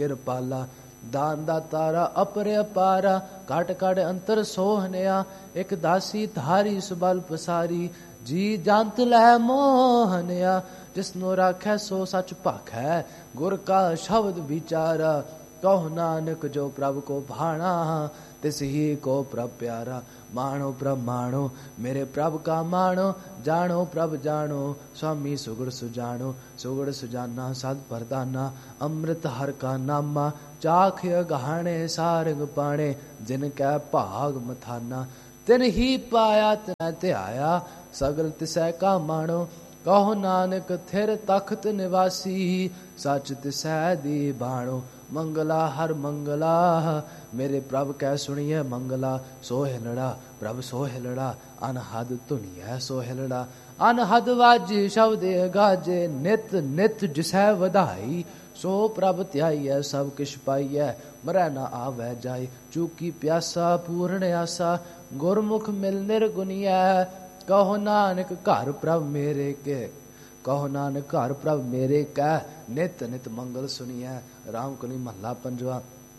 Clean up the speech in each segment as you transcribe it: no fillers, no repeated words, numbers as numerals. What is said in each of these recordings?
ਕਿਰਪਾਲਾ ਦਾਨ ਦਾ ਤਾਰਾ ਅਪਰ ਅਪਾਰਾ ਘਟ ਘਟ ਅੰਤਰ ਸੋਹਨਿਆ ਇੱਕ ਦਾਸੀ ਧਾਰੀ ਸੁਬਲ ਪਸਾਰੀ ਜੀ ਜੰਤ ਲੈ ਮੋਹਨਿਆ ਜਿਸਨੂੰ ਰਾਖੈ ਸੋ ਸੱਚ ਭਾਖੈ ਗੁਰ ਕਾ ਸ਼ਬਦ ਵਿਚਾਰਾ ਕਹੋ ਨਾਨਕ ਜੋ ਪ੍ਰਭ ਕੋ ਭਾਣਾ ਤਿਸ ਹੀ ਕੋ ਪ੍ਰਭ ਪਿਆਰਾ ਮਾਣੋ ਪ੍ਰਭ ਮਾਣੋ ਮੇਰੇ ਪ੍ਰਭ ਕਾ ਮਾਣੋ ਜਾਣੋ ਪ੍ਰਭ ਜਾਣੋ स्वामी सुगड़ सुजानो सुगड़ सुजाना सद परदाना अमृत हर का नामा चाख गहाने सारंग पाणे जिन कै भाग मथाना तिन ही पाया तिन ध्याया सगल तिसै का माणो कहो नानक थिर तख्त निवासी सच तिसै दी बाणो मंगला हर मंगला मेरे प्रभ कै सुनिए मंगला सो हिलड़ा प्रभ सो हिलड़ा अनहद धुनिया सो हिलड़ा अनहद वाजी शब्द गाजे नित नित जिसै वधाई सो प्रभ ध्याईयै सब किश पाईयै मरै ना आवै जाए चूकी प्यासा पूर्ण आसा गुरमुख मिल निर्गुनिया कहो नानक घर प्रभ मेरे के कहो नानक घर प्रभ मेरे कह नित नित मंगल सुनिया राम कली महला पंजवा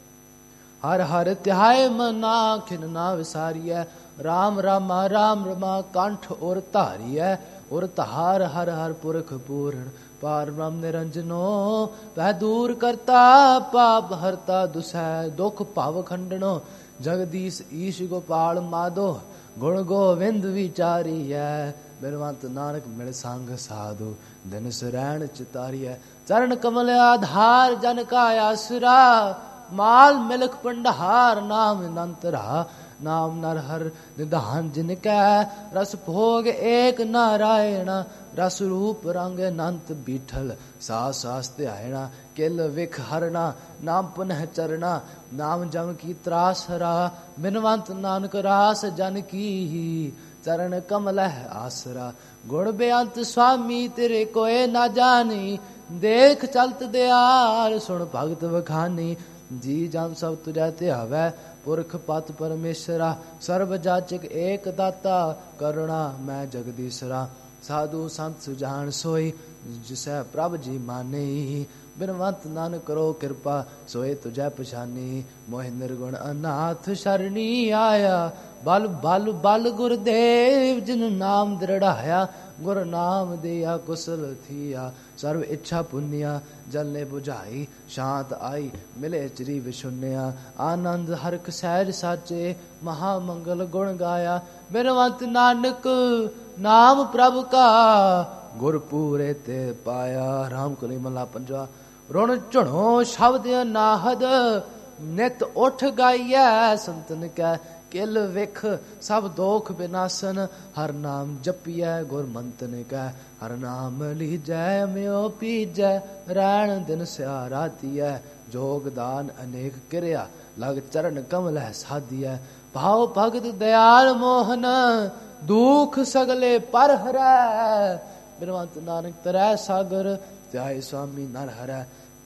हर हर ध्याय मना खिन ना विसारिय राम रामा राम रमा कंठ और धारिय और धार हर हर पुरख पूर्ण पार ब्रह्म निरंजनो वह दूर करता पाप हरता दुसै दुख भव खंडनो जगदीश ईश गोपाल माधो गुण गोविंद विचारी है बिरवंत नानक मिल संग साधु दिन सुरैन चितारी है चरण कमल आधार जन का आसरा माल मिलक पंडहार नाम नंतरा नाम नर हर निधान जिनकै रस भोग एक नारायण रस रूप रंग अनंत बीठल सास सास ध्यायना किल विख हरना नाम पुनः चरना नाम जम की त्रास हरा बिनवंत नानक रास जन की चरण कमल है आसरा गुण बेअंत स्वामी तेरे कोय ना जानी देख चलत दयाल सुन भगत बखानी जी जन सब तुझै ध्यावै पुरख पत परमेश्वरा सर्व जाचक एक दाता करुणा मैं जगदीशरा साधु संत सुजान सोई जिसै प्रभ जी माने बिनवंत नानक करो कृपा सोए तुझै पछानी मोहि निर्गुण अनाथ शरणी आया बल बल बल गुरुदेव जिन नाम दृढ़ाया गुरु नाम दिया कुशल थिया सर्व इच्छा पुण्या जल ने बुझाई शांत आई मिले चिरी विशुन्या आनंद हरख सहज साचे महामंगल गुण गाया बिनवंत नानक नाम प्रभु का गुरपूरे ते पाया राम कली मल्ला पंजवा रुण झुणो शब्द नाहद नित उठ गाइया संतन कै किल विख सब दोख विनाशन हर नाम जपिय गुर मंतन कै हर नाम लीजै म्यो पीजै रैण दिन स्या रातिय जोगदान अनेक किरिया लग चरण कमल है साधिय भाव भगत दयाल मोहन दुख सगले पर हरै बिनवंत नानक तरै सागर त्याय स्वामी नर हरै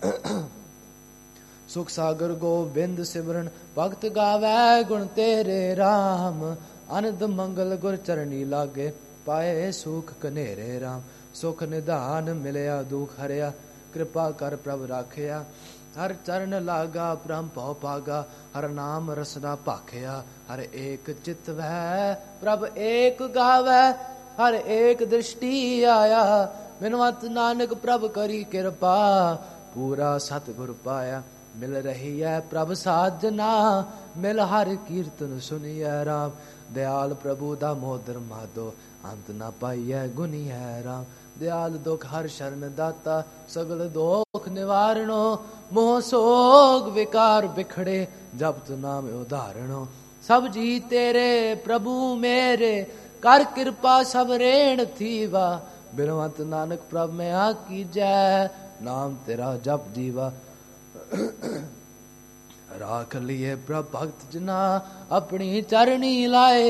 सुख सागर गोबिंद सिमरन भगत गावै गुण तेरे राम अनंद मंगल गुर चरणी लागे पाए सुख कनेरे राम सुख निधान मिलया दुख हरया कृपा कर प्रभ राखया हर चरण लागा ब्रह्म भव पागा हर नाम रसना भाखया हर एक चित वह प्रभ एक गावै हर एक दृष्टि आया बिनवंत नानक प्रभ करी कृपा पूरा सतगुर पाया मिल रही है प्रभ साजना मिल हर कीर्तन सुनिए राम दयाल प्रभु दा मोदर माधो अंत ना पाइय गुनी है राम दयाल दुख हर शरण दाता सगल दोख निवारणो मोह सोग विकार बिखड़े जपत नाम उदाहरणो सब जी तेरे प्रभु मेरे कर कृपा सब रेण थीवा बिनवंत नानक प्रभ में आ कीजै नाम तेरा जप जीवा राख लिए प्रभ भक्त जना अपनी चरणी लाए